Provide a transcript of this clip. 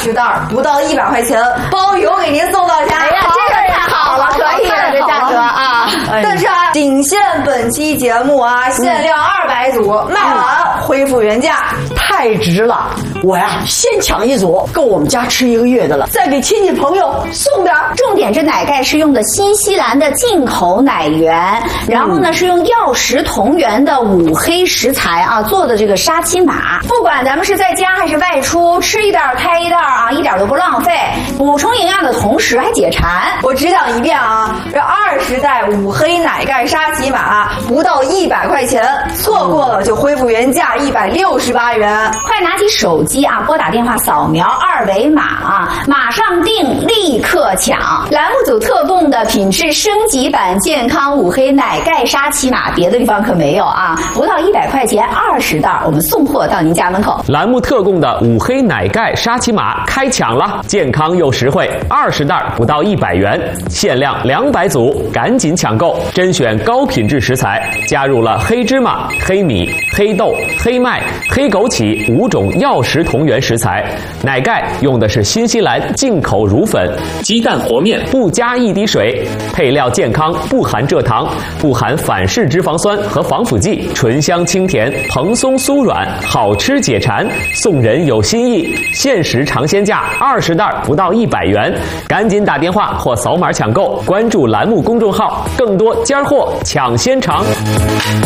20袋，不到100块钱，包邮给您送到家。 哎呀，这个太好了，可以了，这价格啊！ 但是啊，仅限本期节目啊，限量200组，卖完恢复原价。 太值了！我呀，先抢一组，够我们家吃1个月的了。再给亲戚朋友送点。 重点，这奶盖是用的新西兰的进口奶源，然后呢是用药食同源的五黑食材啊做的这个沙琪玛。不管咱们是在家还是外出，吃1袋开1袋啊，一点都不浪费。补充营养的同时还解馋。 我只讲一遍啊，这20袋五黑奶盖沙琪玛不到100块钱，错过了就恢复原价168元。 快拿起手机啊，拨打电话扫描2维码啊，马上订，立刻抢！栏目组特供的品质升级版健康五黑奶盖沙琪玛，别的地方可没有啊！不到100块钱20袋，我们送货到您家门口。 栏目特供的五黑奶盖沙琪玛开抢了，健康又实惠，20袋不到100元，限量200组，赶紧抢购！甄选高品质食材，加入了黑芝麻、黑米、黑豆、黑麦、黑枸杞5种药食同源食材。奶盖用的是新西兰进口乳粉，鸡蛋和面不加1滴水，配料健康，不含蔗糖，不含反式脂肪酸和防腐剂，醇香清甜，蓬松酥软，好吃解馋。送人有心意，限时尝鲜价20袋不到100元，赶紧打电话或扫码抢购，关注栏目公众号，更多尖货抢先尝。